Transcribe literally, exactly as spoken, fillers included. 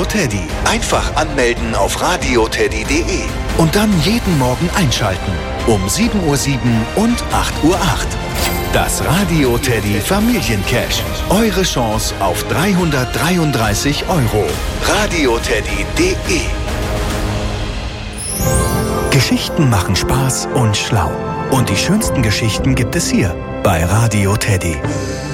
Teddy. Einfach anmelden auf radioteddy punkt de und dann jeden Morgen einschalten. Um sieben Uhr sieben und acht Uhr acht. Das Radio Teddy Familiencash. Eure Chance auf dreihundertdreiunddreißig Euro. radioteddy punkt de. Geschichten machen Spaß und schlau. Und die schönsten Geschichten gibt es hier bei Radio Teddy.